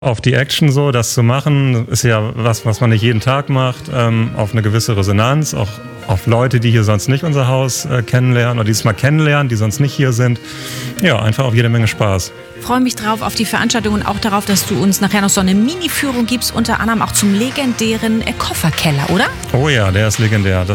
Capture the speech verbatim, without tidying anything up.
auf die Action so, das zu machen, ist ja was, was man nicht jeden Tag macht, ähm, auf eine gewisse Resonanz, auch auf Leute, die hier sonst nicht unser Haus äh, kennenlernen oder dieses Mal kennenlernen, die sonst nicht hier sind. Ja, einfach auf jede Menge Spaß. Ich freue mich drauf auf die Veranstaltung und auch darauf, dass du uns nachher noch so eine Mini-Führung gibst, unter anderem auch zum legendären äh, Kofferkeller, oder? Oh ja, der ist legendär. Das